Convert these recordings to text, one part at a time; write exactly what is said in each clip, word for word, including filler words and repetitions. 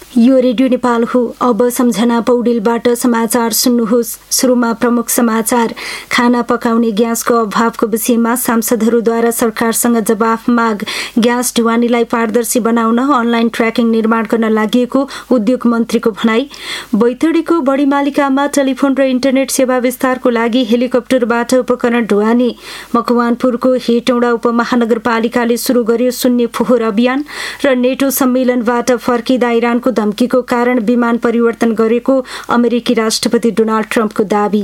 यो रेडियो नेपाल हो। अब सम्झना पौडेलबाट समाचार सुन्नुहोस्। सुरुमा प्रमुख समाचार। खाना पकाउने ग्यासको अभावको विषयमा सांसदहरूद्वारा सरकारसँग जवाफ माग। ग्यास ढुवानीलाई पारदर्शी बनाउन अनलाइन ट्र्याकिङ निर्माण गर्न लागि उद्योग मन्त्रीको भनाई। बैतडीको बढीमालिकामा टेलिफोन र इन्टरनेट सेवा विस्तारको लागि हेलिकप्टरबाट उपकरण ढुवानी। मकवानपुरको हेटौँडा उपमहानगरपालिकाले सुरु गर्यो शून्य फोहोर अभियान। र नेटो सम्मेलनबाट फर्किँदा इरानको धम्कीको कारण विमान परिवर्तन गरेको अमेरिकी राष्ट्रपति डोनाल्ड ट्रम्पको दाबी।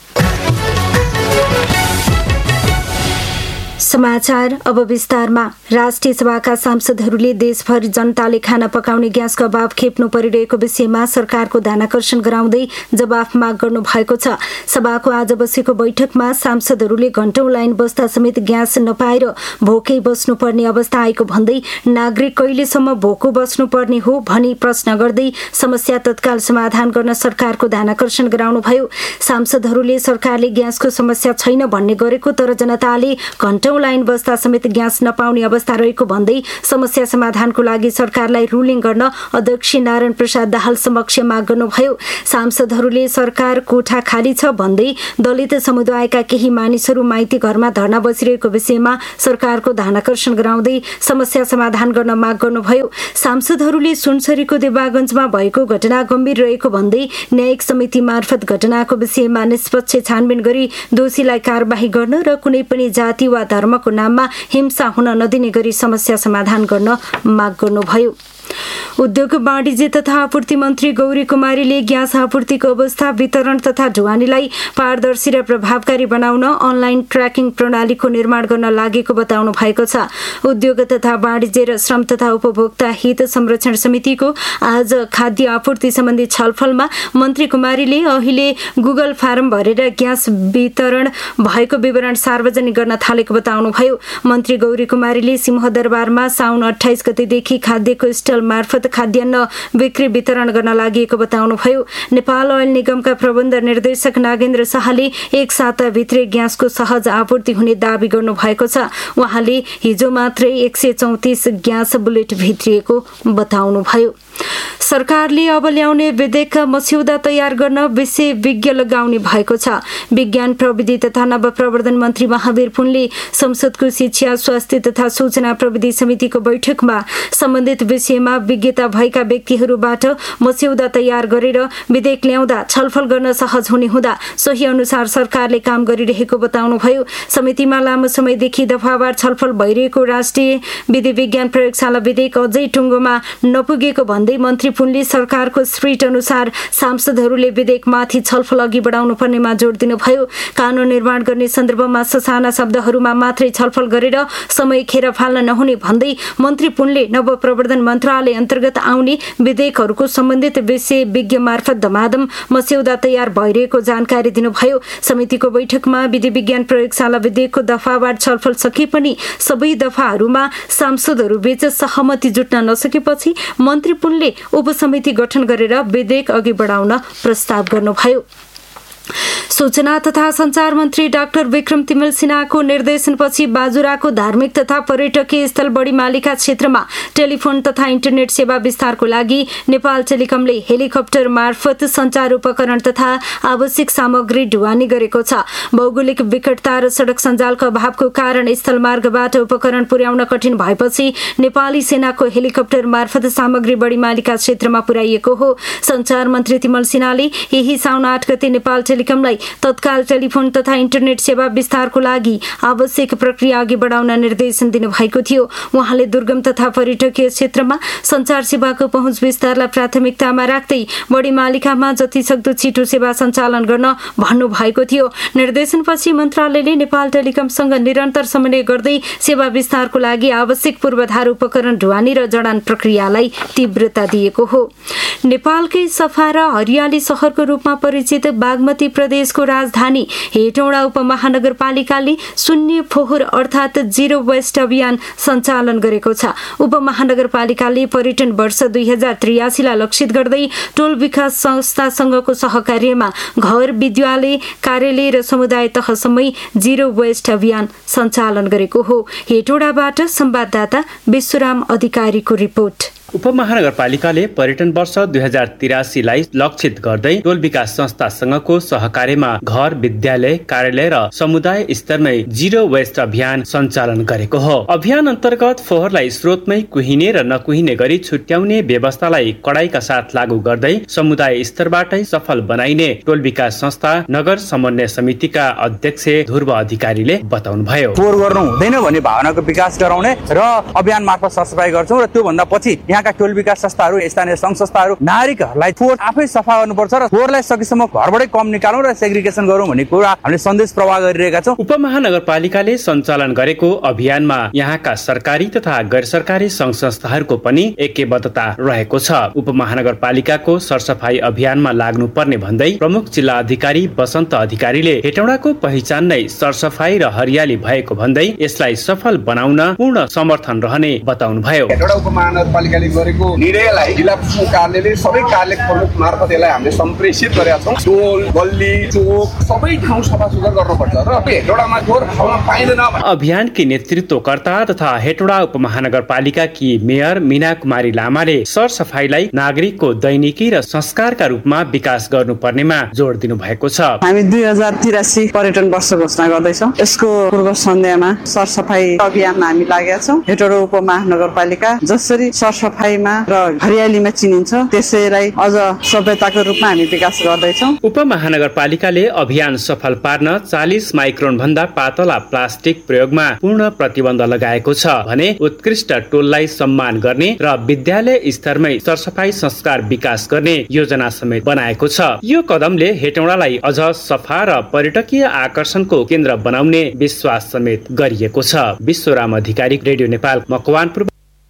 समाचार अब विस्तारमा। राष्ट्रिय सभाका सांसदहरूले देशभर जनताले खाना पकाउने ग्यासको अभाव खेप्नु परिरहेको विषयमा सरकारको ध्यानाकर्षण गराउँदै जवाफ माग गर्नु भएको छ। सभाको आज बसेको बैठकमा सांसदहरूले घण्टौं लाइन बस्दा समेत ग्यास नपाएर भोकै बस्नुपर्ने अवस्था आएको भन्दै नागरिक कहिलेसम्म भोको बस्नुपर्ने हो भनी प्रश्न गर्दै समस्या तत्काल समाधान गर्न सरकारको ध्यानाकर्षण गराउनुभयो। सांसदहरूले सरकारले ग्यासको समस्या छैन भन्ने गरेको तर जनताले घण्टौं लाइन बस्दा समेत ग्यास नपाउने अवस्था रहेको भन्दै समस्या समाधानको लागि सरकारलाई रुलिङ गर्न अध्यक्ष नारायण प्रसाद दाहाल समक्ष माग गर्नुभयो। सांसदहरूले सरकार कोठा खाली छ भन्दै दलित समुदायका केही मानिसहरू माइती घरमा धर्ना बसिरहेको विषयमा सरकारको ध्यानाकर्षण गराउँदै समस्या समाधान गर्न माग गर्नुभयो। सांसदहरूले सुनसरीको देवागञ्जमा भएको घटना गम्भीर रहेको भन्दै न्यायिक समिति मार्फत घटनाको विषयमा निष्पक्ष छानबिन गरी दोषीलाई कारबाही गर्न र कुनै पनि जाति वा धर्मको नाममा हिंसा हुन नदिने गरी समस्या समाधान गर्न माग गर्नुभयो। उद्योग वाणिज्य तथा आपूर्ति मन्त्री गौरी कुमारीले ग्यास आपूर्तिको अवस्था, वितरण तथा ढुवानीलाई पारदर्शी र प्रभावकारी बनाउन अनलाइन ट्र्याकिङ प्रणालीको निर्माण गर्न लागेको बताउनु भएको छ। उद्योग तथा वाणिज्य र श्रम तथा उपभोक्ता हित संरक्षण समितिको आज खाद्य आपूर्ति सम्बन्धी छलफलमा मन्त्री कुमारीले अहिले गुगल फारम भरेर ग्यास वितरण भएको विवरण सार्वजनिक गर्न थालेको बताउनुभयो। मन्त्री गौरी कुमारीले सिंहदरबारमा साउन अठाइस गतेदेखि खाद्यको स्टल मार्फत खाद्यान्न बिक्री वितरण गर्न लागि बताउनुभयो। नेपाल ओइल निगमका प्रबन्ध निर्देशक नागेन्द्र शाहले एक साताभित्रै ग्यासको सहज आपूर्ति हुने दावी गर्नु भएको छ। उहाँले हिजो मात्रै एक सय चौतिस ग्यास बुलेट भित्रिएको बताउनुभयो। सरकारले अब ल्याउने विधेयकका मस्यौदा तयार गर्न विषय विज्ञ लगाउने भएको छ। विज्ञान प्रविधि तथा नवप्रवर्धन मन्त्री महावीर पुनले संसदको शिक्षा, स्वास्थ्य तथा सूचना प्रविधि समितिको बैठकमा सम्बन्धित विषयमा विज्ञता भएका व्यक्तिहरूबाट मस्यौदा तयार गरेर विधेयक ल्याउँदा छलफल गर्न सहज हुने हुँदा सोही अनुसार सरकारले काम गरिरहेको बताउनुभयो। समितिमा लामो समयदेखि दफावार छलफल भइरहेको राष्ट्रिय विधि विज्ञान प्रयोगशाला विधेयक अझै टुङ्गोमा नपुगेको भन्दै मन्त्री पुनले सरकारको स्प्रिट अनुसार सांसदहरूले विधेयकमाथि छलफल अघि बढाउनु पर्नेमा जोड दिनुभयो। कानून निर्माण गर्ने सन्दर्भमा ससाना शब्दहरूमा मात्रै छलफल गरेर समय खेर फाल्न नहुने भन्दै मन्त्री पुनले नवप्रवर्धन मन्त्रालय अन्तर्गत आउने विधेयकहरूको सम्बन्धित विषय विज्ञ मार्फत धमाधम मस्यौदा तयार भइरहेको जानकारी दिनुभयो। समितिको बैठकमा विधि विज्ञान प्रयोगशाला विधेयकको दफावार छलफल सके पनि सबै दफाहरूमा सांसदहरूबीच सहमति जुट्न नसकेपछि मन्त्री पुनले उपसमिति गठन गरेर विधेयक अघि बढाउन प्रस्ताव गर्नुभयो। सूचना तथा संचार मन्त्री डाक्टर विक्रम तिमल सिन्हाको निर्देशनपछि बाजुराको धार्मिक तथा पर्यटकीय स्थल बढीमालिका क्षेत्रमा टेलिफोन तथा इन्टरनेट सेवा विस्तारको लागि नेपाल टेलिकमले हेलिकप्टर मार्फत सञ्चार उपकरण तथा आवश्यक सामग्री ढुवानी गरेको छ। भौगोलिक विकटता र सडक सञ्जालको अभावको कारण स्थलमार्गबाट उपकरण पुर्याउन कठिन भएपछि नेपाली सेनाको हेलिकप्टर मार्फत सामग्री बढीमालिका क्षेत्रमा पुर्याइएको हो। सञ्चार मन्त्री तिमल सिन्हाले यही साउन आठ गते नेपाल टेलिकमलाई तत्काल टेलिफोन तथा इन्टरनेट सेवा विस्तारको लागि आवश्यक प्रक्रिया अघि बढाउन निर्देशन दिनुभएको थियो। उहाँले दुर्गम तथा पर्यटकीय क्षेत्रमा सञ्चार सेवाको पहुँच विस्तारलाई प्राथमिकतामा राख्दै बढीमालिकामा जतिसक्दो छिटो सेवा सञ्चालन गर्न भन्नुभएको थियो। निर्देशनपछि मन्त्रालयले नेपाल टेलिकमसँग निरन्तर समन्वय गर्दै सेवा विस्तारको लागि आवश्यक पूर्वाधार उपकरण ढुवानी र जडान प्रक्रियालाई तीव्रता दिएको हो। नेपालकै सफा र हरियाली शहरको रूपमा परिचित बागमती प्रदेशको राजधानी हेटौँडा उपमहानगरपालिकाले शून्य फोहोर अर्थात् जिरो वेस्ट अभियान सञ्चालन गरेको छ। उपमहानगरपालिकाले पर्यटन वर्ष दुई हजार त्रियासीलाई लक्षित गर्दै टोल विकास संस्थासँगको सहकार्यमा घर, विद्यालय, कार्यालय र समुदाय तहसम्मै जिरो वेस्ट अभियान सञ्चालन गरेको हो। हेटौँडाबाट संवाददाता विश्वराम अधिकारीको रिपोर्ट। उपमहानगरपालिकाले पर्यटन वर्ष दुई हजार तिरासीलाई लक्षित गर्दै टोल विकास संस्थासँगको सहकार्यमा घर, विद्यालय, कार्यालय र समुदाय स्तरमै जिरो वेस्ट अभियान सञ्चालन गरेको हो। अभियान अन्तर्गत फोहोरलाई स्रोतमै कुहिने र नकुहिने गरी छुट्याउने व्यवस्थालाई कडाइका साथ लागू गर्दै समुदाय स्तरबाटै सफल बनाइने टोल विकास संस्था नगर समन्वय समितिका अध्यक्ष ध्रुव अधिकारीले बताउनुभयो। फोहोर गर्नु हुँदैन भन्ने भावनाको विकास गराउने र अभियान मार्फत सरसफाई गर्छौं र त्यो भन्दा पछि यहाँका टोल विकास संस्थाहरू, स्थानीय संघ संस्थाहरू नागरिकहरूलाई फोहोर आफै सफा गर्नुपर्छ र फोहोरलाई सकेसम्म घरबाटै कम निकालौं र सेग्रिगेसन गरौं भन्ने कुरा हामीले सन्देश प्रवाह गरिरहेका छौं। उपमहानगरपालिकाले सञ्चालन गरेको अभियानमा यहाँका सरकारी तथा गैर सरकारी संघ संस्थाहरूको पनि ऐक्यबद्धता रहेको छ। उपमहानगरपालिकाको सरसफाई अभियानमा लाग्नुपर्ने भन्दै प्रमुख जिल्ला अधिकारी वसन्त अधिकारीले हेटौडाको पहिचान नै सरसफाई र हरियाली भएको भन्दै यसलाई सफल बनाउन पूर्ण समर्थन रहने बताउनुभयो। हेटौडा उपमहानगरपालिकाले गरेको निर्णयलाई जिल्ला प्रमुख कार्यालयले सबै कार्यालय प्रमुख मार्फत यसलाई हामीले सम्प्रेषित गरेका छौं। टोल, गल्ली, चोक सबै ठाउँ सफा सुग्घर गर्नुपर्छ र हेटौडामा फोहोर ठाउँमा पाइँदैन। अभियान की नेतृत्वकर्ता तथा हेटौडा उपमहानगरपालिका की मेयर मीना कुमारी लामाले सरसफाईलाई नागरिकको दैनिकी र संस्कारका रूपमा विकास गर्नुपर्नेमा जोड दिनु भएको छ। हामी दुई हजार तिरासी पर्यटन वर्ष घोषणा गर्दैछौँ। यसको पूर्व सन्ध्यामा सरसफाई अभियानमा हामी लागेका छौँ। हेटौडा उपमहानगरपालिका जसरी सरसफाईमा र हरियालीमा चिनिन्छ त्यसैलाई अझ सभ्यताको रूपमा हामी विकास गर्दैछौँ। उपमहानगरपालिकाले अभियान सफल पार्न चालीस माइक्रोन भन्दा पातला प्लास्टिक प्रयोगमा पूर्ण प्रतिबन्ध लगाएको छ भने उत्कृष्ट टोललाई सम्मान गर्ने र विद्यालय स्तरमै सरसफाई संस्कार विकास गर्ने योजना समेत बनाएको छ। यो कदमले हेटौडालाई अझ सफा र पर्यटकीय आकर्षणको केन्द्र बनाउने विश्वास समेत गरिएको छ। विश्वराम अधिकारी, रेडियो नेपाल, मकवानपुर।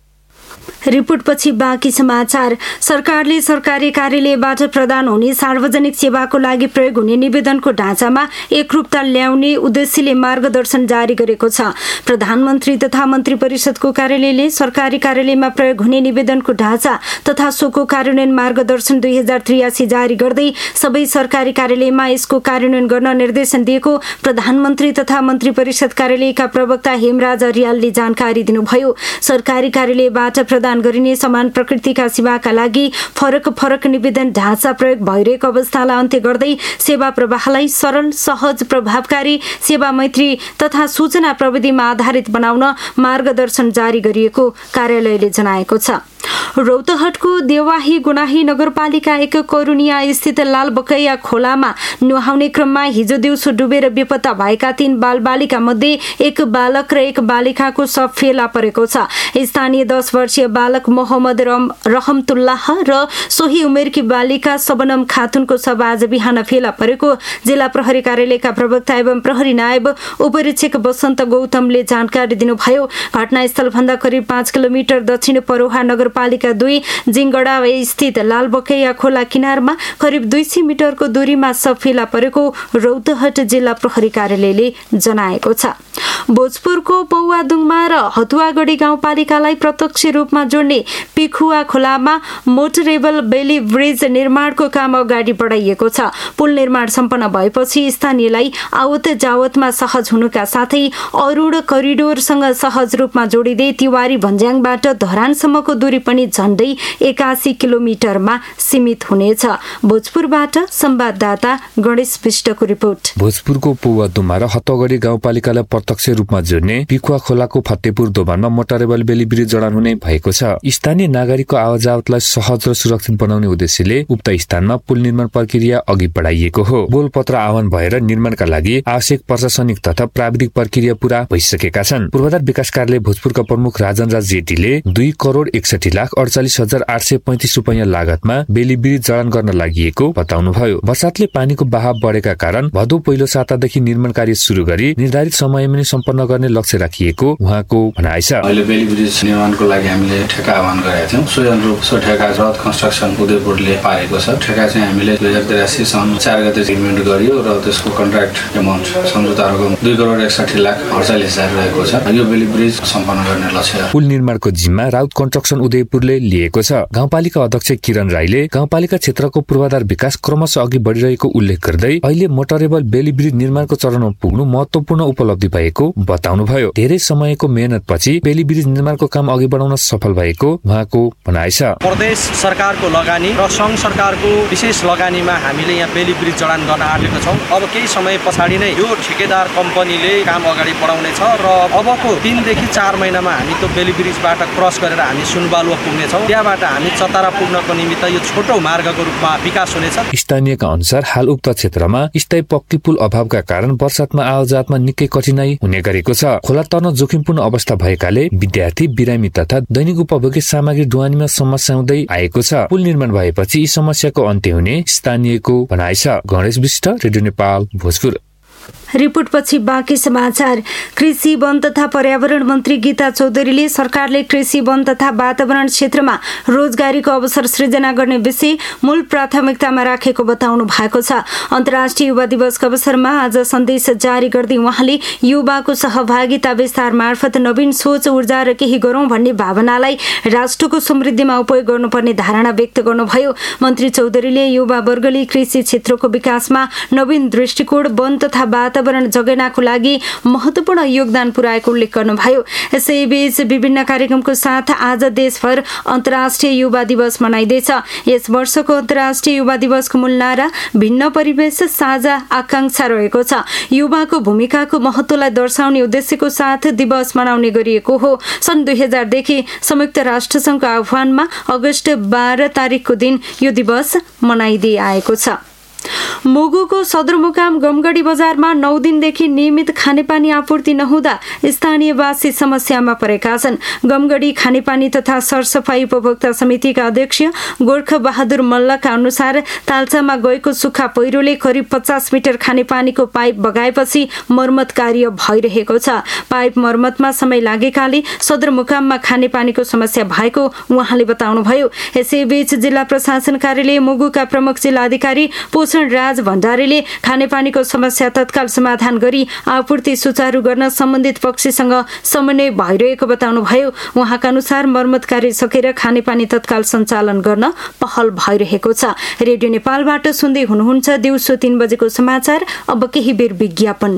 रिपोर्टपछि बाँकी समाचार। सरकारले सरकारी कार्यालयबाट प्रदान हुने सार्वजनिक सेवाको लागि प्रयोग हुने निवेदनको ढाँचामा एकरूपता ल्याउने उद्देश्यले मार्गदर्शन जारी गरेको छ। प्रधानमन्त्री तथा मन्त्री परिषदको कार्यालयले सरकारी कार्यालयमा प्रयोग हुने निवेदनको ढाँचा तथा सोको कार्यान्वयन मार्गदर्शन दुई हजार त्रियासी जारी गर्दै सबै सरकारी कार्यालयमा यसको कार्यान्वयन गर्न निर्देशन दिएको प्रधानमन्त्री तथा मन्त्री परिषद कार्यालयका प्रवक्ता हेमराज अर्यालले जानकारी दिनुभयो। सरकारी कार्यालयबाट प्रदान गरिने समान प्रकृतिका सेवाका लागि फरक फरक निवेदन ढाँचा प्रयोग भइरहेको अवस्थालाई अन्त्य गर्दै सेवा प्रवाहलाई सरल, सहज, प्रभावकारी, सेवा मैत्री तथा सूचना प्रविधिमा आधारित बनाउन मार्गदर्शन जारी गरिएको कार्यालयले जनाएको छ। रौतहटको देवाही गुनाही नगरपालिका एक करुनिया स्थित लाल बकैया खोलामा नुहाउने क्रममा हिजो दिउँसो डुबेर बेपत्ता भएका तीन बालबालिका मध्ये एक बालक र एक बालिकाको शव फेला परेको छ। स्थानीय दस वर्षीय बालक मोहम्मद रहमतुल्लाह र सोही उमेरकी बालिका सबनम खातुनको शव आज बिहान फेला परेको जिल्ला प्रहरी कार्यालयका प्रवक्ता एवं प्रहरी नायब उपरीक्षक वसन्त गौतमले जानकारी दिनुभयो। घटनास्थलभन्दा करिब पाँच किलोमिटर दक्षिण परोहा नगरपालिका दुई जिङगडा स्थित लाल बकैया खोला किनारमा करिब दुई सय मिटरको दूरीमा शव फेला परेको रौतहट जिल्ला प्रहरी कार्यालयले जनाएको छ। भोजपुरको पौवादुङमा र हतुवागढी गाउँपालिकालाई प्रत्यक्ष रूपमा जोड्ने पिखुवा खोलामा मोटरेबल बेली ब्रिज निर्माणको काम अगाडि बढाइएको छ। पुल निर्माण सम्पन्न भएपछि स्थानीयलाई आवत जावतमा सहज हुनुका साथै अरूण करिडोरसँग सहज रूपमा जोडिँदै तिवारी भन्ज्याङबाट धरानसम्मको दूरी पनि झण्डै एकासी किलोमिटरमा सीमित हुनेछ। भोजपुरबाट संवाददाता गणेश विष्टको रिपोर्ट। भोजपुरको पौवादुङमा र हतुवागढी गाउँपालिकालाई प्रत्यक्ष रूपमा जोड्ने पिखुवा खोलाको फतेपुर दोभानमा मोटरेबल बेली ब्रिज जडान हुने भएको छ। स्थानीय नागरिकको आवाजावतलाई सहज र सुरक्षित बनाउने उद्देश्यले उक्त स्थानमा पुल निर्माण प्रक्रिया अघि बढाइएको हो। बोलपत्र आह्वान भएर निर्माणका लागि आवश्यक प्रशासनिक तथा प्राविधिक प्रक्रिया पूरा भइसकेका छन्। पूर्वाधार विकास कार्यालय भोजपुरका प्रमुख राजन राज जेठीले दुई करोड़ एकसठी लाख अडचालिस हजार आठ सय पैंतिस रुपियाँ लागतमा बेली ब्रिज जडान गर्न लागि बताउनुभयो। बर्सातले पानीको बहाव बढेका कारण भदौ पहिलो सातादेखि निर्माण कार्य शुरू गरी निर्धारित समयमा नै सम्पन्न गर्ने लक्ष्य राखिएको उहाँको भनाइ छ। अहिले बेली ब्रिज निर्माणको लागि हामीले ठेक्का आह्वान गरेका थियौँ। सोही अनुरूप सो ठेक्का रथ कन्स्ट्रक्सन उदयपुरले पारेको छ। ठेक्का चाहिँ हामीले दुई हजार त्रियासी साउन चार गते एग्रिमेन्ट गरियो र त्यसको कन्ट्र्याक्ट एमाउन्ट सम्झौता रकम दुई करोड़ एकसठी लाख अडचालिस हजार रहेको छ। यो बेली ब्रिज सम्पन्न गर्ने लक्ष्य। पुल निर्माणको जिम्मा राउत कन्स्ट्रक्सन उदयपुरले निर्णयले लिएको छ। गाउँपालिका अध्यक्ष किरण राईले गाउँपालिका क्षेत्रको पूर्वाधार विकास क्रमशः अघि बढिरहेको उल्लेख गर्दै अहिले मोटरेबल बेली ब्रिज निर्माणको चरणमा पुग्नु महत्वपूर्ण उपलब्धि भएको बताउनुभयो। धेरै समयको मेहनतपछि बेली ब्रिज निर्माणको काम अघि बढाउन सफल भएको उहाँको भनाइ छ। प्रदेश सरकारको लगानी र संघ सरकारको विशेष लगानीमा हामीले यहाँ बेली ब्रिज जडान गर्न आँटेका छौँ। अब केही समय पछाडि नै यो ठेकेदार कम्पनीले काम अगाडि बढाउनेछ र अबको तीनदेखि चार महिनामा हामी त्यो बेली ब्रिजबाट क्रस गरेर हामी सुनबालुवा पुग्नेछौँ। त्यहाँबाट हामी चतारा पुग्नको निमित्त यो छोटो मार्गको रूपमा विकास हुनेछ। स्थानीयका अनुसार हाल उक्त क्षेत्रमा स्थायी पक्की पुल अभावका कारण वर्षातमा आवाजातमा निकै कठिनाई हुने गरेको छ। खोला तर्न जोखिमपूर्ण अवस्था भएकाले विद्यार्थी, बिरामी तथा दैनिक उपभोग्य सामग्री ढुवानीमा समस्या हुँदै आएको छ। पुल निर्माण भएपछि यी समस्याको अन्त्य हुने स्थानीयको भनाइ छ। गणेश विष्ट, रेडियो नेपाल, भोजपुर। रिपोर्टपछि बाँकी समाचार। कृषि, वन तथा पर्यावरण मन्त्री गीता चौधरीले सरकारले कृषि, वन तथा वातावरण क्षेत्रमा रोजगारीको अवसर सृजना गर्ने विषय मूल प्राथमिकतामा राखेको बताउनु भएको छ। अन्तर्राष्ट्रिय युवा दिवसको अवसरमा आज सन्देश जारी गर्दै उहाँले युवाको सहभागिता विस्तार मार्फत नवीन सोच, ऊर्जा र केही गरौँ भन्ने भावनालाई राष्ट्रको समृद्धिमा उपयोग गर्नुपर्ने धारणा व्यक्त गर्नुभयो। मन्त्री चौधरीले युवा वर्गले कृषि क्षेत्रको विकासमा नवीन दृष्टिकोण, वन तथा वातावरण जगेर्नाको लागि महत्वपूर्ण योगदान पुर्याएको उल्लेख गर्नुभयो। यसैबीच विभिन्न कार्यक्रमको साथ आज देशभर अन्तर्राष्ट्रिय युवा दिवस मनाइँदैछ। यस वर्षको अन्तर्राष्ट्रिय युवा दिवसको मूल नारा भिन्न परिवेश साझा आकांक्षा रहेको छ। युवाको भूमिकाको महत्वलाई दर्शाउने उद्देश्यको साथ दिवस मनाउने गरिएको हो। सन् दुई हजारदेखि संयुक्त राष्ट्रसङ्घको आह्वानमा अगस्त बाह्र तारिकको दिन यो दिवस मनाइँदै आएको छ। मुगुको सदरमुकाम गमगढी बजारमा नौ दिनदेखि नियमित खानेपानी आपूर्ति नहुँदा स्थानीयवासी समस्यामा परेका छन्। गमगढी खानेपानी तथा सरसफाई उपभोक्ता समितिका अध्यक्ष गोर्ख बहादुर मल्लका अनुसार ताल्चामा गएको सुक्खा पहिरोले करिब पचास मिटर खानेपानीको पाइप बगाएपछि मर्मत कार्य भइरहेको छ। पाइप मर्मतमा समय लागेकाले सदरमुकाममा खानेपानीको समस्या भएको उहाँले बताउनुभयो। यसैबीच जिल्ला प्रशासन कार्यालय मुगुका प्रमुख जिल्लाधिकारी पोषण राज भण्डारीले खानेपानीको समस्या तत्काल समाधान गरी आपूर्ति सुचारू गर्न सम्बन्धित पक्षसँग समन्वय भइरहेको बताउनुभयो। उहाँका अनुसार मर्मत कार्य सकेर खानेपानी तत्काल सञ्चालन गर्न पहल भइरहेको छ। रेडियो नेपालबाट सुन्दै हुनुहुन्छ दिउँसो तीन बजेको समाचार। अब केही बेर विज्ञापन।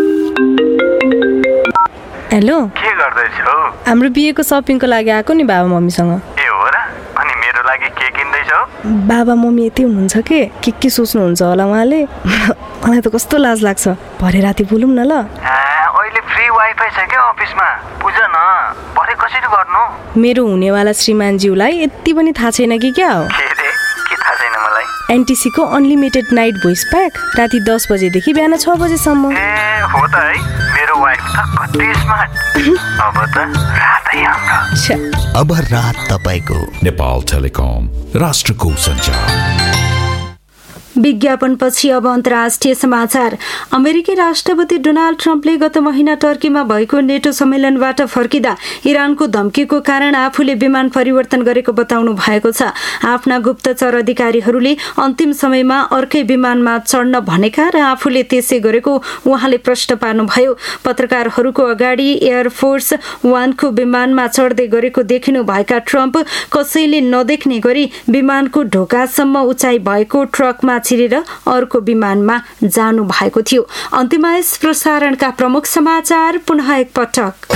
हेलो, के गर्दैछौ? हाम्रो बिहेको सपिङको लागि आएको नि बाबा मम्मीसँग। ए हो र? अनि मेरो लागि के किन्दैछौ? बाबा मम्मी यति हुनुहुन्छ के के के सोच्नुहुन्छ होला उहाँले। मलाई त कस्तो लाज लाग्छ। भरे राति बोलौँ न ल। अहिले फ्री वाइफाई छ क्या अफिसमा, बुझ न। भरे कसरी गर्नु? मेरो हुनेवाला श्रीमानज्यूलाई यति पनि थाहा छैन कि क्या हो? के रे? के थाहा छैन मलाई? एनटिसी को अनलिमिटेड नाइट भोइस प्याक राति दस बजेदेखि बिहान छ बजेसम्म। ए हो त है, मेरो वाइफ त कति स्मार्ट। अब त रातै हाम्रो। अब रात तपाईको। नेपाल टेलिकम, राष्ट्रको सञ्चार। विज्ञापनपछि अब अन्तर्राष्ट्रिय समाचार। अमेरिकी राष्ट्रपति डोनाल्ड ट्रम्पले गत महिना टर्कीमा भएको नेटो सम्मेलनबाट फर्किँदा इरानको धम्कीको कारण आफूले विमान परिवर्तन गरेको बताउनु भएको छ। आफ्ना गुप्तचर अधिकारीहरूले अन्तिम समयमा अर्कै विमानमा चढ्न भनेका र आफूले त्यसै गरेको उहाँले प्रश्न पार्नुभयो। पत्रकारहरूको अगाडि एयरफोर्स वानको विमानमा चढ्दै गरेको देखिनु भएका ट्रम्प कसैले नदेख्ने गरी विमानको ढोकासम्म उचाइ भएको ट्रकमा छिरेर अर्को विमानमा जानु भएको थियो। अन्त्यमा यस प्रसारणका प्रमुख समाचार पुनः एकपटक।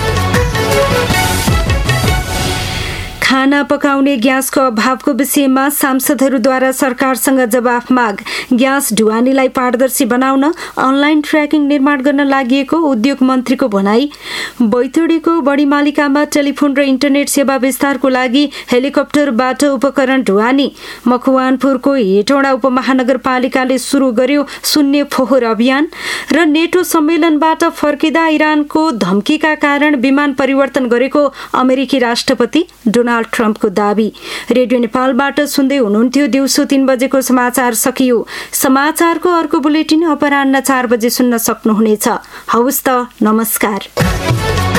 खाना पकाउने ग्यासको अभावको विषयमा सांसदहरूद्वारा सरकारसँग जवाफ माग। ग्यास ढुवानीलाई पारदर्शी बनाउन अनलाइन ट्र्याकिङ निर्माण गर्न लागि उद्योग मन्त्रीको भनाई। बैतडीको बढीमालिकामा टेलिफोन र इन्टरनेट सेवा विस्तारको लागि हेलिकप्टरबाट उपकरण ढुवानी। मकवानपुरको हेटौँडा उपमहानगरपालिकाले सुरु गर्यो शून्य फोहोर अभियान। र नेटो सम्मेलनबाट फर्किँदा इरानको धम्कीका कारण विमान परिवर्तन गरेको अमेरिकी राष्ट्रपति डोनाल्ड ट्रम्पको दावी। रेडियो नेपालबाट सुन्दै हुनुहुन्थ्यो दिउँसो तीन बजेको समाचार सकियो। समाचारको अर्को बुलेटिन अपराह्न चार बजे सुन्न सक्नुहुनेछ। हवस् त, नमस्कार।